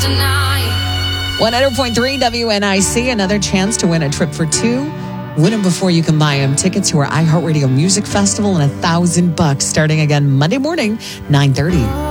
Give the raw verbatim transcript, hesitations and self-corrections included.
one hundred point three W N I C, another chance to win a trip for two. Win them before you can buy them. Tickets to our iHeartRadio Music Festival and a thousand bucks starting again Monday morning, nine thirty.